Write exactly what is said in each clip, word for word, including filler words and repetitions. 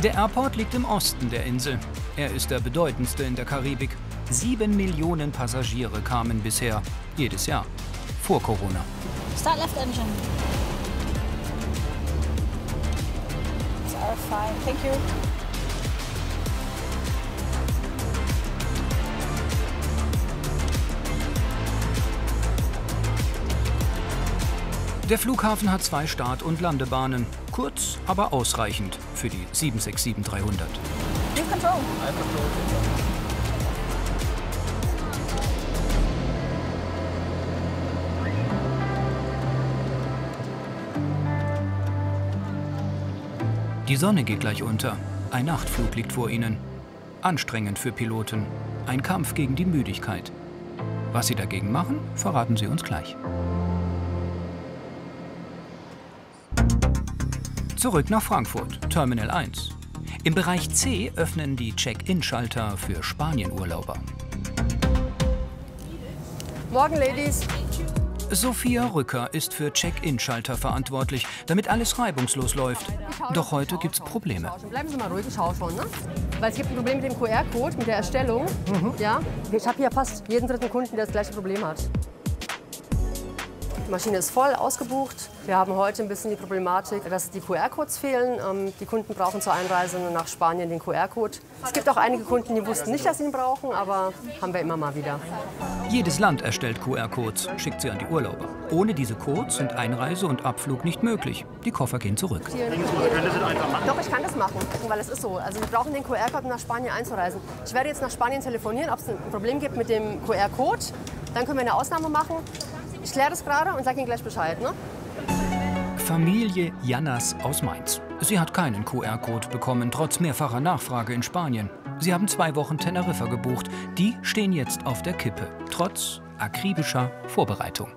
Der Airport liegt im Osten der Insel. Er ist der bedeutendste in der Karibik. Sieben Millionen Passagiere kamen bisher, jedes Jahr, vor Corona. Start left engine. R five, thank you. Der Flughafen hat zwei Start- und Landebahnen. Kurz, aber ausreichend für die sieben sechs sieben dreihundert. New control. Die Sonne geht gleich unter. Ein Nachtflug liegt vor ihnen. Anstrengend für Piloten. Ein Kampf gegen die Müdigkeit. Was sie dagegen machen, verraten sie uns gleich. Zurück nach Frankfurt, Terminal eins. Im Bereich C öffnen die Check-in-Schalter für Spanien-Urlauber. Morgen, Ladies. Sophia Rücker ist für Check-in-Schalter verantwortlich, damit alles reibungslos läuft. Doch heute gibt's Probleme. Bleiben Sie mal ruhig, ich schaue schon, ne? Weil es gibt ein Problem mit dem Q R-Code, mit der Erstellung. Mhm. Ja? Ich habe hier fast jeden dritten Kunden, der das gleiche Problem hat. Die Maschine ist voll ausgebucht. Wir haben heute ein bisschen die Problematik, dass die Q R-Codes fehlen. Die Kunden brauchen zur Einreise nach Spanien den Q R-Code. Es gibt auch einige Kunden, die wussten nicht, dass sie ihn brauchen, aber haben wir immer mal wieder. Jedes Land erstellt Q R-Codes, schickt sie an die Urlauber. Ohne diese Codes sind Einreise und Abflug nicht möglich. Die Koffer gehen zurück. Doch, ich kann das machen, weil es ist so. Also wir brauchen den Q R-Code, um nach Spanien einzureisen. Ich werde jetzt nach Spanien telefonieren, ob es ein Problem gibt mit dem Q R-Code. Dann können wir eine Ausnahme machen. Ich kläre das gerade und sage Ihnen gleich Bescheid, ne? Familie Jannas aus Mainz. Sie hat keinen Q R-Code bekommen, trotz mehrfacher Nachfrage in Spanien. Sie haben zwei Wochen Teneriffa gebucht. Die stehen jetzt auf der Kippe, trotz akribischer Vorbereitung.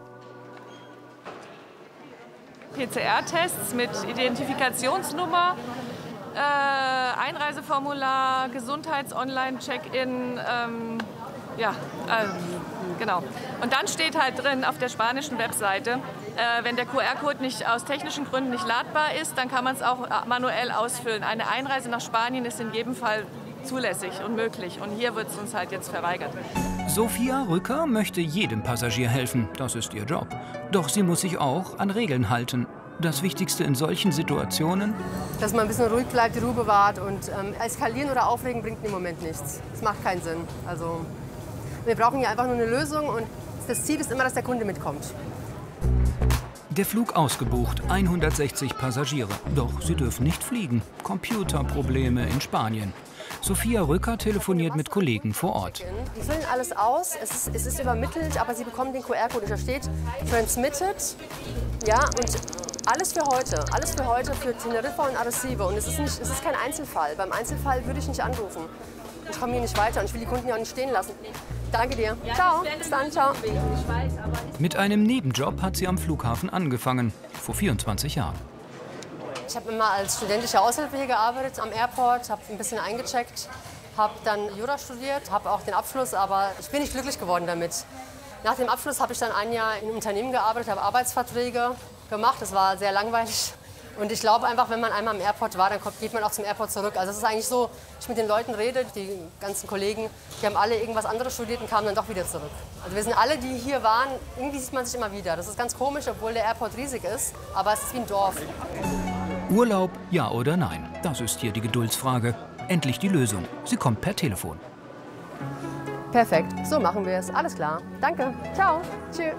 P C R-Tests mit Identifikationsnummer, äh, Einreiseformular, Gesundheits-Online-Check-In, ähm, ja, äh, genau. Und dann steht halt drin auf der spanischen Webseite, äh, wenn der Q R-Code nicht aus technischen Gründen nicht ladbar ist, dann kann man es auch manuell ausfüllen. Eine Einreise nach Spanien ist in jedem Fall zulässig und möglich. Und hier wird es uns halt jetzt verweigert. Sophia Rücker möchte jedem Passagier helfen, das ist ihr Job. Doch sie muss sich auch an Regeln halten. Das Wichtigste in solchen Situationen? Dass man ein bisschen ruhig bleibt, die Ruhe bewahrt. Und ähm, eskalieren oder aufregen bringt im Moment nichts. Das macht keinen Sinn. Also, wir brauchen hier einfach nur eine Lösung und das Ziel ist immer, dass der Kunde mitkommt. Der Flug ausgebucht, hundertsechzig Passagiere. Doch sie dürfen nicht fliegen. Computerprobleme in Spanien. Sophia Rücker telefoniert mit Kollegen vor Ort. Die füllen alles aus, es ist, es ist übermittelt, aber sie bekommen den Q R-Code. Da steht transmitted, ja, und alles für heute, alles für heute für Teneriffa und Arrecife. Und es ist, nicht, es ist kein Einzelfall. Beim Einzelfall würde ich nicht anrufen. Ich komme hier nicht weiter und ich will die Kunden ja auch nicht stehen lassen. Danke dir. Ciao. Bis dann. Ciao. Mit einem Nebenjob hat sie am Flughafen angefangen, vor vierundzwanzig Jahren. Ich habe immer als studentische Aushilfe hier gearbeitet am Airport, habe ein bisschen eingecheckt, habe dann Jura studiert, habe auch den Abschluss, aber ich bin nicht glücklich geworden damit. Nach dem Abschluss habe ich dann ein Jahr in einem Unternehmen gearbeitet, habe Arbeitsverträge gemacht. Das war sehr langweilig. Und ich glaube einfach, wenn man einmal am Airport war, dann kommt, geht man auch zum Airport zurück. Also es ist eigentlich so, ich mit den Leuten rede, die ganzen Kollegen, die haben alle irgendwas anderes studiert und kamen dann doch wieder zurück. Also wir sind alle, die hier waren, irgendwie sieht man sich immer wieder. Das ist ganz komisch, obwohl der Airport riesig ist, aber es ist wie ein Dorf. Urlaub, ja oder nein? Das ist hier die Geduldsfrage. Endlich die Lösung. Sie kommt per Telefon. Perfekt, so machen wir es. Alles klar. Danke. Ciao. Tschüss.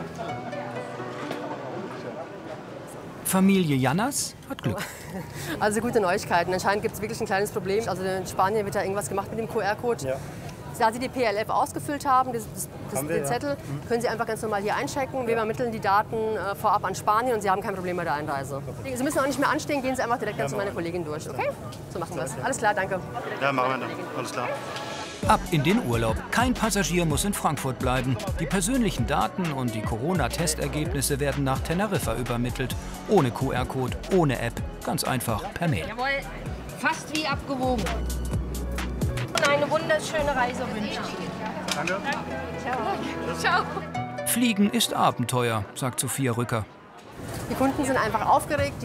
Familie Jannas hat Glück. Also gute Neuigkeiten. Anscheinend gibt es wirklich ein kleines Problem. Also in Spanien wird da irgendwas gemacht mit dem Q R-Code. Ja. Da Sie die P L F ausgefüllt haben, das, das, das, wir, den Zettel, ja. können Sie einfach ganz normal hier einchecken. Wir übermitteln die Daten äh, vorab an Spanien und Sie haben kein Problem bei der Einreise. Okay. Sie müssen auch nicht mehr anstehen, gehen Sie einfach direkt ja, zu meiner Kollegin durch. Okay? So machen wir es. Alles klar, danke. Ja, machen wir dann. Alles klar. Ab in den Urlaub. Kein Passagier muss in Frankfurt bleiben. Die persönlichen Daten und die Corona-Testergebnisse werden nach Teneriffa übermittelt. Ohne Q R-Code, ohne App. Ganz einfach per Mail. Jawohl, fast wie abgewogen. Und eine wunderschöne Reise wünsche ich Ihnen. Danke. Ciao. Ciao. Fliegen ist Abenteuer, sagt Sophia Rücker. Die Kunden sind einfach aufgeregt, die